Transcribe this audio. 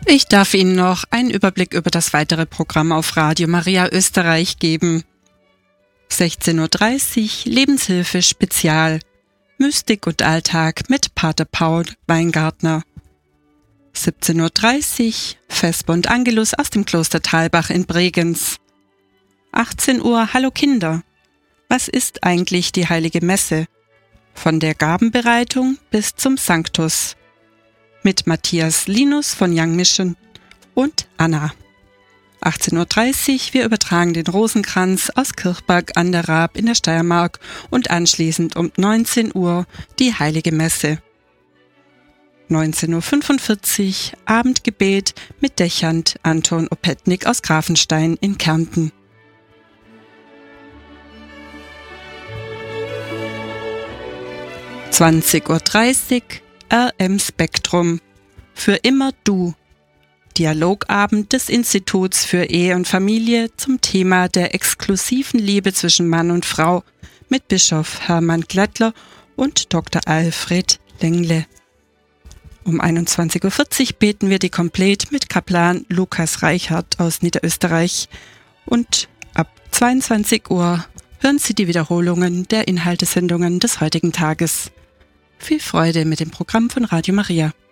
Ich darf Ihnen noch einen Überblick über das weitere Programm auf Radio Maria Österreich geben. 16:30 Uhr Lebenshilfe Spezial. Mystik und Alltag mit Pater Paul Weingartner. 17:30 Uhr Vesper und Angelus aus dem Kloster Thalbach in Bregenz. 18 Uhr Hallo Kinder. Was ist eigentlich die Heilige Messe? Von der Gabenbereitung bis zum Sanctus. Mit Matthias Linus von Young Mission und Anna. 18:30 Uhr, wir übertragen den Rosenkranz aus Kirchberg an der Raab in der Steiermark und anschließend um 19 Uhr die Heilige Messe. 19:45 Uhr Abendgebet mit Dechant Anton Opetnik aus Grafenstein in Kärnten. (20:30 Uhr) RM Spektrum. Für immer du. Dialogabend des Instituts für Ehe und Familie zum Thema der exklusiven Liebe zwischen Mann und Frau mit Bischof Hermann Glattler und Dr. Alfred Lengle. Um 21:40 Uhr beten wir die Komplett mit Kaplan Lukas Reichert aus Niederösterreich und ab 22 Uhr hören Sie die Wiederholungen der Inhaltesendungen des heutigen Tages. Viel Freude mit dem Programm von Radio Maria.